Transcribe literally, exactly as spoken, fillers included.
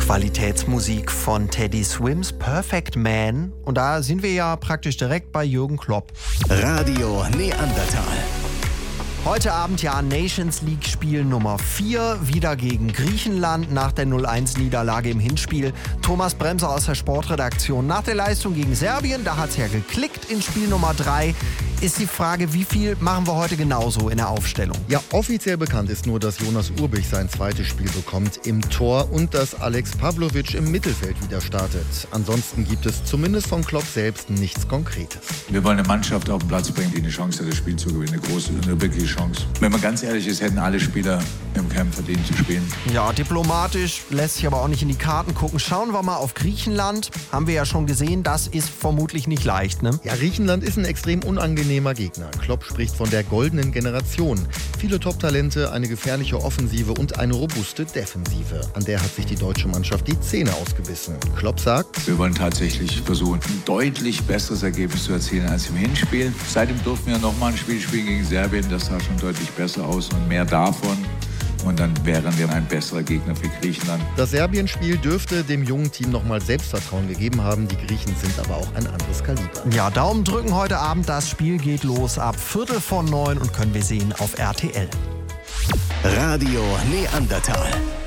Qualitätsmusik von Teddy Swims, Perfect Man. Und da sind wir ja praktisch direkt bei Jürgen Klopp. Radio Neandertal. Heute Abend ja Nations League Spiel Nummer vier, wieder gegen Griechenland nach der null eins Niederlage im Hinspiel. Thomas Bremser aus der Sportredaktion. Nach der Leistung gegen Serbien, da hat es ja geklickt in Spiel Nummer drei. Ist die Frage, wie viel machen wir heute genauso in der Aufstellung? Ja, offiziell bekannt ist nur, dass Jonas Urbich sein zweites Spiel bekommt im Tor und dass Alex Pavlovic im Mittelfeld wieder startet. Ansonsten gibt es zumindest von Klopp selbst nichts Konkretes. Wir wollen eine Mannschaft auf den Platz bringen, die eine Chance hat, das Spiel zu gewinnen. Eine große, eine wirkliche Chance. Wenn man ganz ehrlich ist, hätten alle Spieler im Camp verdient zu spielen. Ja, diplomatisch lässt sich aber auch nicht in die Karten gucken. Schauen wir mal auf Griechenland. Haben wir ja schon gesehen, das ist vermutlich nicht leicht, ne? Ja, Griechenland ist ein extrem unangenehmer Gegner. Klopp spricht von der goldenen Generation. Viele Top-Talente, eine gefährliche Offensive und eine robuste Defensive. An der hat sich die deutsche Mannschaft die Zähne ausgebissen. Klopp sagt: Wir wollen tatsächlich versuchen, ein deutlich besseres Ergebnis zu erzielen als im Hinspiel. Seitdem durften wir noch mal ein Spiel spielen gegen Serbien. Das sah schon deutlich besser aus und mehr davon. Und dann wären wir ein besserer Gegner für Griechenland. Das Serbien-Spiel dürfte dem jungen Team nochmal Selbstvertrauen gegeben haben. Die Griechen sind aber auch ein anderes Kaliber. Ja, Daumen drücken heute Abend. Das Spiel geht los ab Viertel vor neun und können wir sehen auf R T L. Radio Neandertal.